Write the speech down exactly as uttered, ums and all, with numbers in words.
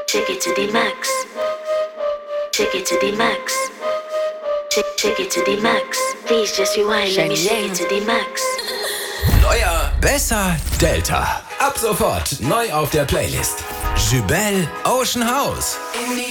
Take it to the max. Take it to the max. Take, take it to the max. Please just rewind, let me take it to the max. Neuer, besser, Delta. Ab sofort neu auf der Playlist. Jubel Ocean House.